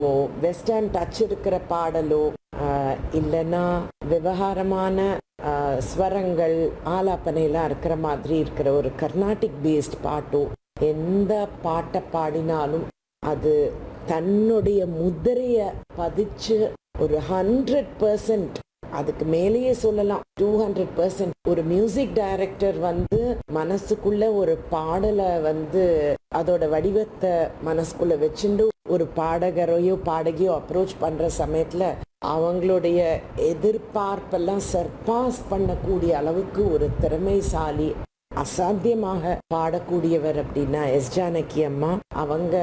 Western touch இருக்கிற பாடலோ இல்லைன்னா விவகாரமான ஸ்வரங்கள் ஆலாப்பனையெல்லாம் இருக்கிற மாதிரி இருக்கிற ஒரு கர்நாடிக் பேஸ்ட் பாட்டோ, எந்த பாட்டை பாடினாலும் அது தன்னுடைய முத்திரையை பதிச்சு ஒரு 100%, அதுக்கு மேலேயே சொல்லலாம் 200%. ஒரு மியூசிக் டைரக்டர் மனசுக்குள்ள ஒரு பாடலை அதோட வடிவத்தை மனசுக்குள்ள வச்சுட்டு ஒரு பாடகரையோ பாடகியோ அப்ரோச் பண்ற சமயத்துல அவங்களுடைய எதிர்பார்ப்பெல்லாம் சர்பாஸ் பண்ணக்கூடிய அளவுக்கு ஒரு திறமைசாலி, அசாத்தியமாக பாடக்கூடியவர் அப்படின்னா எஸ் ஜானகி அம்மா. அவங்க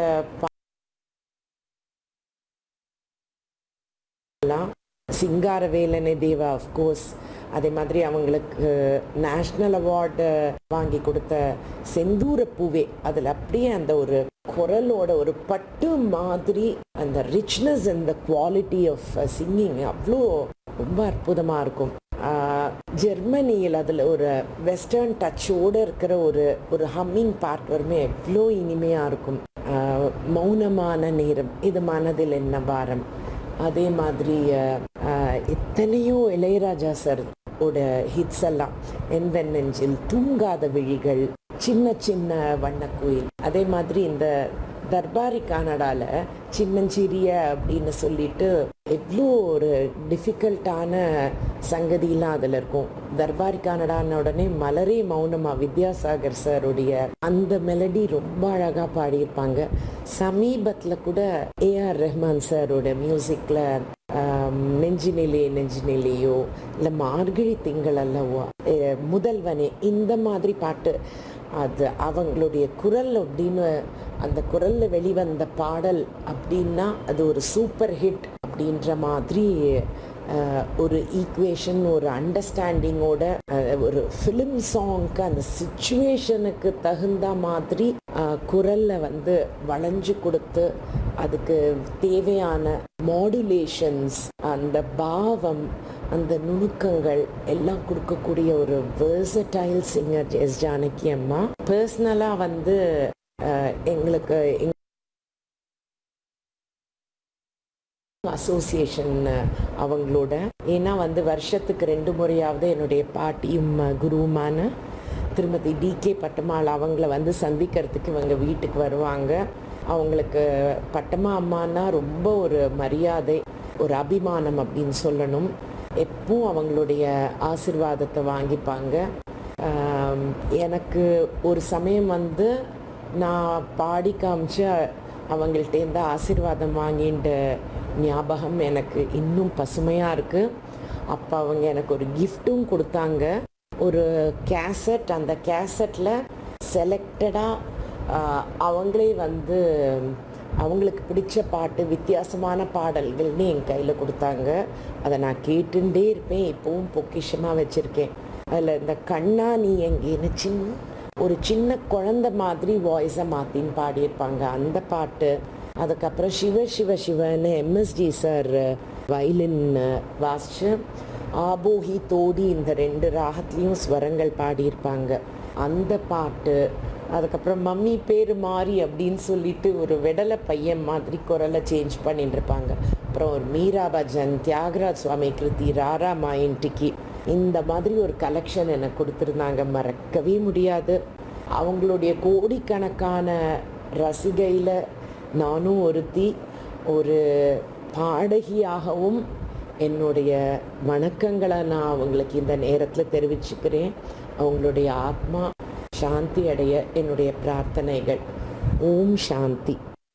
சிங்காரவேலனை தேவா அஃப்கோர்ஸ், அதே மாதிரி அவங்களுக்கு நேஷ்னல் அவார்டு வாங்கி கொடுத்த செந்தூர பூவே, அதில் அப்படியே அந்த ஒரு குரலோட ஒரு பட்டு மாதிரி அந்த richness and the quality of singing அவ்வளோ ரொம்ப அற்புதமாக இருக்கும். ஜெர்மனியில் அதில் ஒரு வெஸ்டர்ன் டச்சோடு இருக்கிற ஒரு ஹம்மிங் பார்ட் வருமே, எவ்வளோ இனிமையாக இருக்கும். மௌனமான நேரம், இது மனதில் என்ன பாரம், அதே மாதிரி எத்தனையோ இளையராஜா சார் ஓட ஹிட்ஸ் எல்லாம், எந்த நெஞ்சில், தூங்காத விழிகள், சின்ன சின்ன வண்ணக்குயில். அதே மாதிரி இந்த தர்பாரி கன்னடால சின்னஞ்சிறிய அப்படின்னு சொல்லிட்டு எவ்வளோ ஒரு டிஃபிகல்ட்டான சங்கதியெல்லாம் அதில் இருக்கும். தர்பாரி கன்னடான உடனே மலரே மௌனமா வித்யாசாகர் சாருடைய அந்த மெலடி ரொம்ப அழகாக பாடியிருப்பாங்க. சமீபத்தில் கூட ஏஆர் ரஹ்மான் சாரோட மியூசிக்கில் நெஞ்சினிலே நெஞ்சினிலேயோ இல்லை மார்கழி திங்கள் அல்லவோ, முதல்வனே, இந்த மாதிரி பாட்டு, அது அவங்களுடைய குரல் அப்படின்னு அந்த குரலில் வெளிவந்த பாடல் அப்படின்னா அது ஒரு சூப்பர் ஹிட் அப்படின்ற மாதிரி ஒரு ஈக்குவேஷன், ஒரு அண்டர்ஸ்டாண்டிங்கோட ஒரு ஃபிலிம் சாங்க்கு அந்த சிச்சுவேஷனுக்கு தகுந்த மாதிரி குரலில் வளைஞ்சு கொடுத்து அதுக்கு தேவையான மாடுலேஷன்ஸ், அந்த பாவம், அந்த நுணுக்கங்கள் எல்லாம் கொடுக்கக்கூடிய ஒரு வெர்சடைல் சிங்கர் எஸ் ஜானகி அம்மா. பர்சனலாக எங்களுக்கு அசோசியேஷன் அவங்களோட, ஏன்னா வருஷத்துக்கு 2 முறையாவது என்னுடைய பாட்டியும் குருவுமான திருமதி டிகே பட்டம்மாள் அவங்கள சந்திக்கிறதுக்கு இவங்க வீட்டுக்கு வருவாங்க. அவங்களுக்கு பட்டம்மா அம்மானா ரொம்ப ஒரு மரியாதை, ஒரு அபிமானம் அப்படின்னு சொல்லணும். எப்பவும் அவங்களுடைய ஆசீர்வாதத்தை வாங்கிப்பாங்க. எனக்கு ஒரு சமயம் நான் பாடி காமிச்சு அவங்கள்ட்டேருந்து ஆசீர்வாதம் வாங்கின்ற ஞாபகம் எனக்கு இன்னும் பசுமையாக இருக்குது. அப்போ அவங்க எனக்கு ஒரு கிஃப்ட்டும் கொடுத்தாங்க, ஒரு கேசட். அந்த கேசட்டில் செலக்டடாக அவங்களே அவங்களுக்கு பிடிச்ச பாட்டு, வித்தியாசமான பாடல்கள்னு என் கையில் கொடுத்தாங்க. அதை நான் கேட்டுட்டே இருப்பேன், இப்போவும் பொக்கிஷமாக வச்சுருக்கேன். அதில் இந்த கண்ணா நீ எங்கேன்னு ஒரு சின்ன குழந்தை மாதிரி வாய்ஸை மாற்றின்னு பாடியிருப்பாங்க, அந்த பாட்டு. அதுக்கப்புறம் Shiva Shiva சிவன்னு MST sir violin வாசிச்சு ஆபோஹி தோடி இந்த 2 ராகத்துலேயும் ஸ்வரங்கள் பாடியிருப்பாங்க, அந்த பாட்டு. அதுக்கப்புறம் மம்மி பேர் மாறி அப்படின்னு சொல்லிட்டு ஒரு வெடலை பையன் மாதிரி குரலை சேஞ்ச் பண்ணிட்டு இருப்பாங்க. அப்புறம் ஒரு மீரா பஜன், தியாகராஜ் சுவாமி கிருதி, ராரா மாயின்டிக்கு, இந்த மாதிரி ஒரு கலெக்ஷன் எனக்கு கொடுத்துருந்தாங்க, மறக்கவே முடியாது. அவங்களுடைய கோடிக்கணக்கான ரசிகையில் நானும் ஒருத்தி. ஒரு பாடகியாகவும் என்னுடைய வணக்கங்களை நான் அவங்களுக்கு இந்த நேரத்தில் தெரிவிச்சுக்கிறேன். அவங்களுடைய ஆத்மா சாந்தி அடைய என்னுடைய பிரார்த்தனைகள். ஓம் சாந்தி.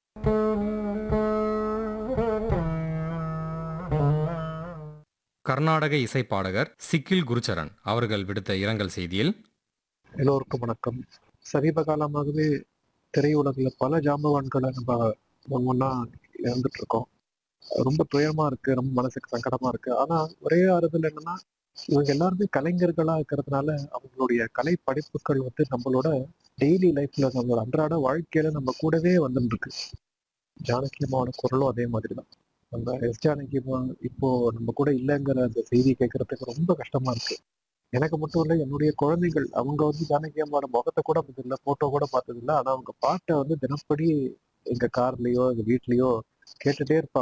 கர்நாடக இசைப்பாடகர் சிக்கில் குருச்சரன் அவர்கள் விடுத்த இரங்கல் செய்தியில், எல்லோருக்கும் வணக்கம். சமீப காலமாகவே திரையுலகில் பல ஜாம்பவான்களை நம்ம ஒன்னா இழந்துட்டு இருக்கோம். ரொம்ப துயரமா இருக்கு, ரொம்ப மனசுக்கு சங்கடமா இருக்கு. ஆனா ஒரே ஆறுதல் என்னன்னா, இவங்க எல்லாருமே கலைஞர்களா இருக்கிறதுனால அவங்களுடைய கலை படைப்புகள் நம்மளோட டெய்லி லைஃப்ல, நம்மளோட அன்றாட வாழ்க்கையில நம்ம கூடவே வந்துட்டு இருக்கு. ஜானகி அம்மாவோட குரலும் அதே மாதிரிதான். நம்ம எஸ் ஜானகி அம்மா இப்போ நம்ம கூட இல்லைங்கிற அந்த செய்தி கேட்கறதுக்கு ரொம்ப கஷ்டமா இருக்கு. எனக்கு மட்டும் இல்லை, என்னுடைய குழந்தைகள் அவங்க ஜானகி அம்மாவோட முகத்தை கூட பார்த்ததில்லை, போட்டோ கூட பார்த்ததில்லை. ஆனா அவங்க பாட்டை தினப்படி எங்க கார்லயோ எங்க வீட்லயோ கேட்டுட்டே இருப்பாங்க.